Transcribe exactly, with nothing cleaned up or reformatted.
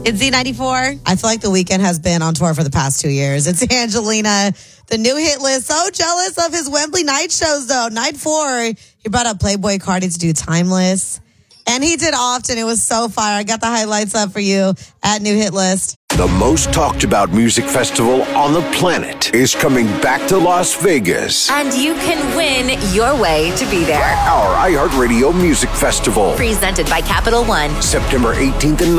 It's Z ninety-four. I feel like The Weeknd has been on tour for the past two years. It's Angelina, the new hit list. So jealous of his Wembley night shows, though. Night four, he brought up Playboi Carti to do Timeless. And he did Often. It was so fire. I got the highlights up for you at New Hit List. The most talked about music festival on the planet is coming back to Las Vegas. And you can win your way to be there. Our iHeartRadio Music Festival. Presented by Capital One. September eighteenth and